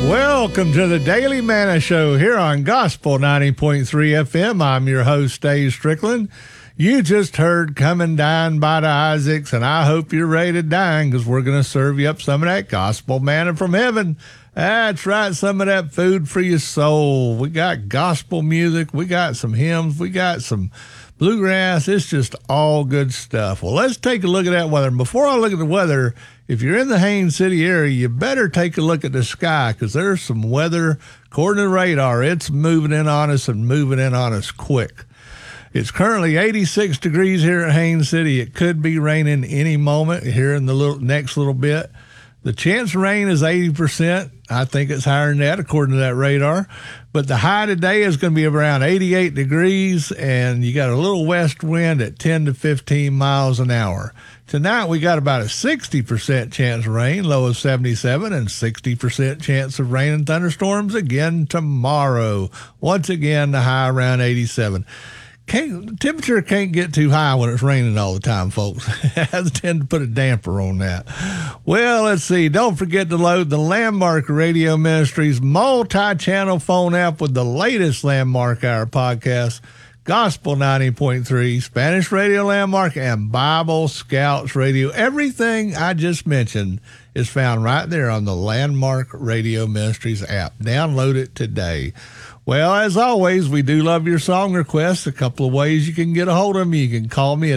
Welcome to the Daily Manna Show here on Gospel 90.3 FM. I'm your host, Dave Strickland. You just heard Come and Dine by the Isaacs, and I hope you're ready to dine because we're going to serve you up some of that gospel manna from heaven. That's right, some of that food for your soul. We got gospel music, we got some hymns, we got some bluegrass. It's just all good stuff. Well, let's take a look at that weather. And before I look at the weather, if you're in the Haines City area, you better take a look at the sky because there's some weather. According to the radar, it's moving in on us and moving in on us quick. It's currently 86 degrees here at Haines City. It could be raining any moment here in the next little bit. The chance of rain is 80%. I think it's higher than that according to that radar. But the high today is going to be around 88 degrees, and you got a little west wind at 10 to 15 miles an hour. Tonight we got about a 60% chance of rain, low of 77, and 60% chance of rain and thunderstorms again tomorrow. Once again, the high around 87. Temperature can't get too high when it's raining all the time, folks. It has tend to put a damper on that. Well, let's see. Don't forget to load the Landmark Radio Ministries multi-channel phone app with the latest Landmark Hour podcast, Gospel 90.3, Spanish Radio Landmark, and Bible Scouts Radio. Everything I just mentioned is found right there on the Landmark Radio Ministries app. Download it today. Well, as always, we do love your song requests. A couple of ways you can get a hold of me. You can call me at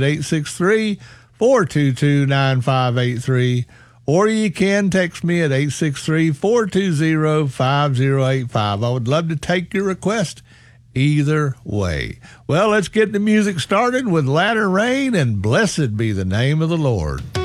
863-422-9583, or you can text me at 863-420-5085. I would love to take your request either way. Well, let's get the music started with Latter Rain and Blessed Be the Name of the Lord.